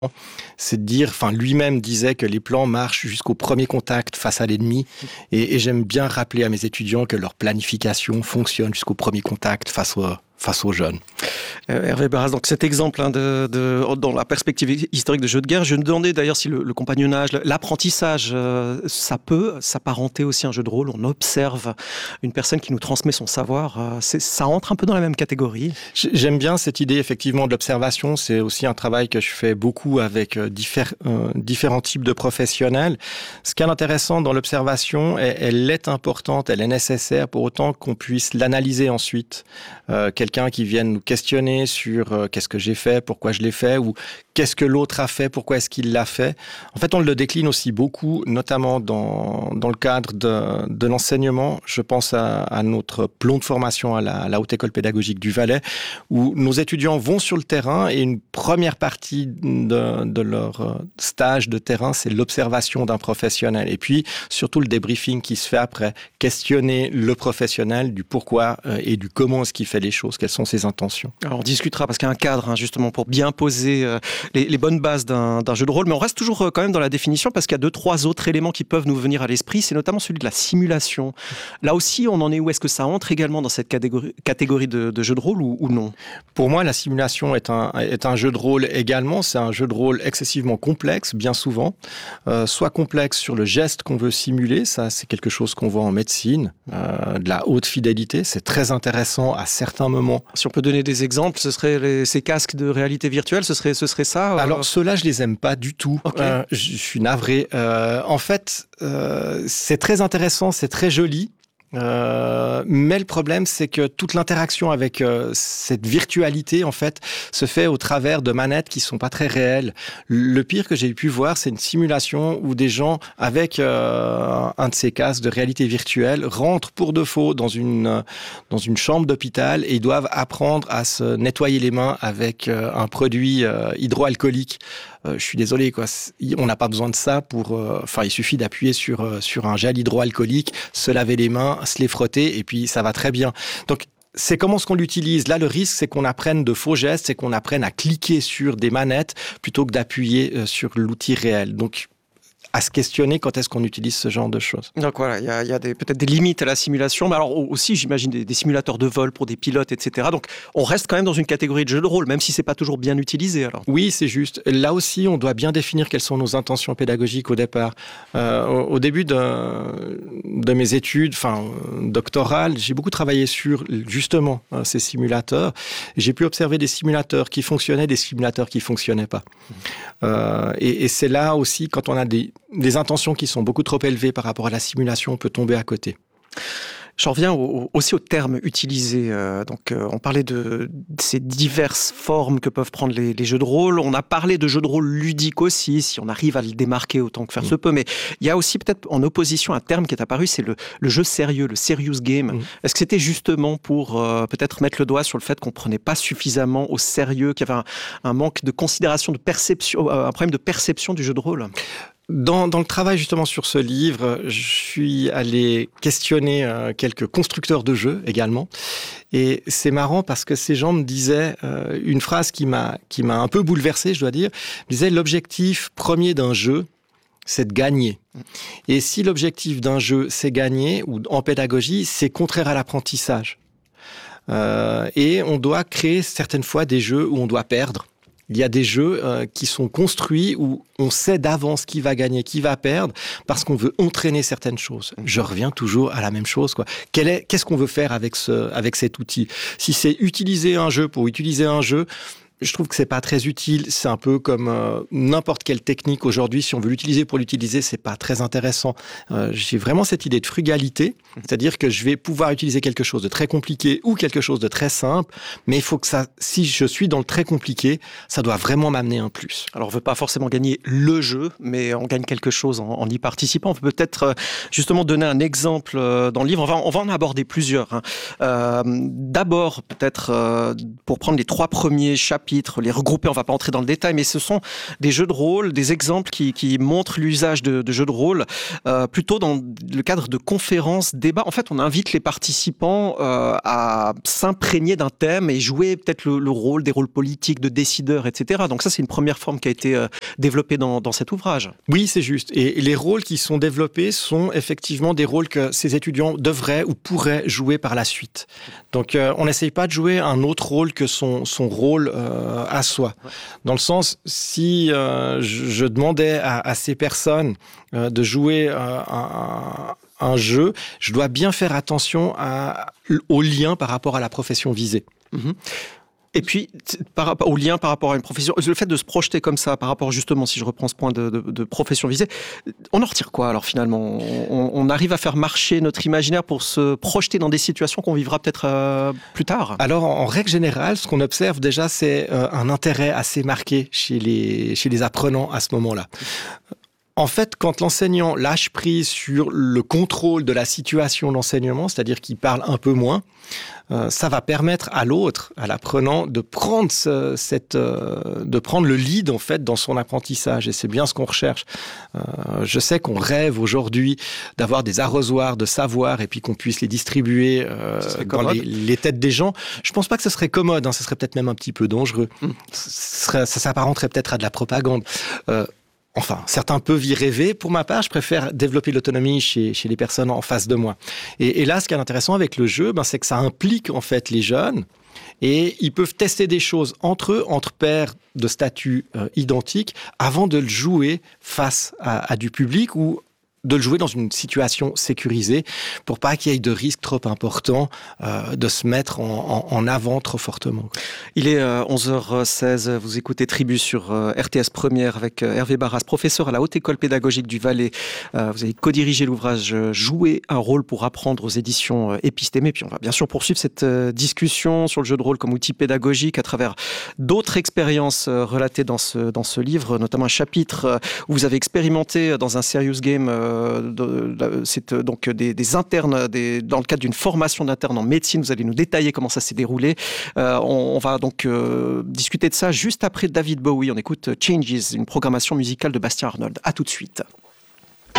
c'est de dire, enfin lui-même disait que les plans marchent jusqu'au premier contact face à l'ennemi, et j'aime bien rappeler à mes étudiants que leur planification fonctionne jusqu'au premier contact face aux jeunes. Hervé Barras, donc cet exemple dans la perspective historique de jeux de guerre, je me demandais d'ailleurs si le compagnonnage, l'apprentissage, ça peut s'apparenter aussi à un jeu de rôle. On observe une personne qui nous transmet son savoir. Ça entre un peu dans la même catégorie. J'aime bien cette idée effectivement de l'observation. C'est aussi un travail que je fais beaucoup avec différents types de professionnels. Ce qui est intéressant dans l'observation, elle est importante, elle est nécessaire pour autant qu'on puisse l'analyser ensuite. Quelqu'un qui vienne nous questionner sur qu'est-ce que j'ai fait, pourquoi je l'ai fait, ou qu'est-ce que l'autre a fait, pourquoi est-ce qu'il l'a fait. En fait, on le décline aussi beaucoup, notamment dans le cadre de l'enseignement. Je pense à notre plan de formation à la Haute École Pédagogique du Valais, où nos étudiants vont sur le terrain et une première partie de leur stage de terrain, c'est l'observation d'un professionnel. Et puis, surtout le débriefing qui se fait après, questionner le professionnel du pourquoi et du comment est-ce qu'il fait les choses, quelles sont ses intentions. Alors on discutera parce qu'il y a un cadre justement pour bien poser les bonnes bases d'un jeu de rôle, mais on reste toujours quand même dans la définition parce qu'il y a 2-3 autres éléments qui peuvent nous venir à l'esprit, c'est notamment celui de la simulation. Là aussi, on en est où? Est-ce que ça entre également dans cette catégorie de jeu de rôle ou non? Pour moi, la simulation est un jeu de rôle également. C'est un jeu de rôle excessivement complexe, bien souvent. Soit complexe sur le geste qu'on veut simuler, ça c'est quelque chose qu'on voit en médecine, de la haute fidélité, c'est très intéressant à certains moments. Si on peut donner des exemples, ce serait ces casques de réalité virtuelle, ce serait ça Alors ceux-là, je les aime pas du tout. Okay. Je suis navré. En fait, c'est très intéressant, c'est très joli. Mais le problème, c'est que toute l'interaction avec cette virtualité, en fait, se fait au travers de manettes qui sont pas très réelles. Le pire que j'ai pu voir, c'est une simulation où des gens, avec un de ces casques de réalité virtuelle, rentrent pour de faux dans une chambre d'hôpital et ils doivent apprendre à se nettoyer les mains avec un produit hydroalcoolique. Je suis désolé, quoi. On n'a pas besoin de ça il suffit d'appuyer sur un gel hydroalcoolique, se laver les mains, se les frotter, et puis ça va très bien. Donc, c'est comment est-ce qu'on l'utilise. Là, le risque, c'est qu'on apprenne de faux gestes, c'est qu'on apprenne à cliquer sur des manettes plutôt que d'appuyer sur l'outil réel. Donc, à se questionner quand est-ce qu'on utilise ce genre de choses. Donc voilà, il y a peut-être des limites à la simulation, mais alors aussi, j'imagine, des simulateurs de vol pour des pilotes, etc. Donc on reste quand même dans une catégorie de jeu de rôle, même si c'est pas toujours bien utilisé. Alors. Oui, c'est juste. Là aussi, on doit bien définir quelles sont nos intentions pédagogiques au départ. Au début de mes études, doctorales, j'ai beaucoup travaillé sur justement ces simulateurs. J'ai pu observer des simulateurs qui fonctionnaient, des simulateurs qui fonctionnaient pas. Et c'est là aussi, quand on a des intentions qui sont beaucoup trop élevées par rapport à la simulation, on peut tomber à côté. J'en reviens aussi aux termes utilisés. On parlait de ces diverses formes que peuvent prendre les jeux de rôle. On a parlé de jeux de rôle ludiques aussi, si on arrive à le démarquer autant que faire se peut. Mais il y a aussi peut-être en opposition un terme qui est apparu, c'est le jeu sérieux, le serious game. Est-ce que c'était justement pour peut-être mettre le doigt sur le fait qu'on prenait pas suffisamment au sérieux, qu'il y avait un manque de considération, de perception, un problème de perception du jeu de rôle ? Dans le travail justement sur ce livre, je suis allé questionner quelques constructeurs de jeux également. Et c'est marrant parce que ces gens me disaient une phrase qui m'a un peu bouleversé, je dois dire. Ils disaient: l'objectif premier d'un jeu, c'est de gagner. Et si l'objectif d'un jeu, c'est gagner, ou en pédagogie, c'est contraire à l'apprentissage. Et on doit créer certaines fois des jeux où on doit perdre. Il y a des jeux qui sont construits où on sait d'avance qui va gagner, qui va perdre, parce qu'on veut entraîner certaines choses. Je reviens toujours à la même chose, quoi. Qu'est-ce qu'on veut faire avec cet outil ? Si c'est utiliser un jeu pour utiliser un jeu, je trouve que c'est pas très utile. C'est un peu comme n'importe quelle technique aujourd'hui. Si on veut l'utiliser pour l'utiliser, c'est pas très intéressant. J'ai vraiment cette idée de frugalité, c'est-à-dire que je vais pouvoir utiliser quelque chose de très compliqué ou quelque chose de très simple, mais il faut que ça, si je suis dans le très compliqué, ça doit vraiment m'amener un plus. Alors on veut pas forcément gagner le jeu, mais on gagne quelque chose en y participant. On peut peut-être justement donner un exemple dans le livre. On va en aborder plusieurs. D'abord, peut-être pour prendre les 3 premiers chapitres chapitres, les regrouper, on ne va pas entrer dans le détail, mais ce sont des jeux de rôle, des exemples qui montrent l'usage de jeux de rôle, plutôt dans le cadre de conférences, débats. En fait, on invite les participants à s'imprégner d'un thème et jouer peut-être le rôle, des rôles politiques, de décideurs, etc. Donc ça, c'est une première forme qui a été développée dans cet ouvrage. Oui, c'est juste. Et les rôles qui sont développés sont effectivement des rôles que ces étudiants devraient ou pourraient jouer par la suite. Donc, on n'essaye pas de jouer un autre rôle que son rôle à soi. Dans le sens, si je demandais à ces personnes de jouer un jeu, je dois bien faire attention au lien par rapport à la profession visée. Mm-hmm. Et puis, au lien par rapport à une profession, le fait de se projeter comme ça, par rapport justement, si je reprends ce point de profession visée, on en retire quoi alors finalement ? On arrive à faire marcher notre imaginaire pour se projeter dans des situations qu'on vivra peut-être plus tard ? Alors, en règle générale, ce qu'on observe déjà, c'est un intérêt assez marqué chez les apprenants à ce moment-là. En fait, quand l'enseignant lâche prise sur le contrôle de la situation d'enseignement, c'est-à-dire qu'il parle un peu moins, ça va permettre à l'autre, à l'apprenant, de prendre le lead en fait dans son apprentissage. Et c'est bien ce qu'on recherche. Je sais qu'on rêve aujourd'hui d'avoir des arrosoirs de savoir et puis qu'on puisse les distribuer dans les têtes des gens. Je pense pas que ce serait commode. Ce serait peut-être même un petit peu dangereux. Ça s'apparenterait peut-être à de la propagande. Enfin, certains peuvent y rêver. Pour ma part, je préfère développer l'autonomie chez les personnes en face de moi. Et là, ce qui est intéressant avec le jeu, c'est que ça implique en fait les jeunes et ils peuvent tester des choses entre eux, entre pairs de statut identiques, avant de le jouer face à du public ou de le jouer dans une situation sécurisée pour pas qu'il y ait de risques trop importants de se mettre en avant trop fortement. Il est 11h16, vous écoutez Tribu sur RTS Première avec Hervé Barras, professeur à la Haute École Pédagogique du Valais. Vous avez co-dirigé l'ouvrage « Jouer un rôle pour apprendre » aux éditions Épistémée. Puis on va bien sûr poursuivre cette discussion sur le jeu de rôle comme outil pédagogique à travers d'autres expériences relatées dans ce livre, notamment un chapitre où vous avez expérimenté dans un serious game c'est donc des internes dans le cadre d'une formation d'internes en médecine. Vous allez nous détailler comment ça s'est déroulé. On va donc discuter de ça juste après David Bowie. On écoute Changes, une programmation musicale de Bastien Arnold. À tout de suite.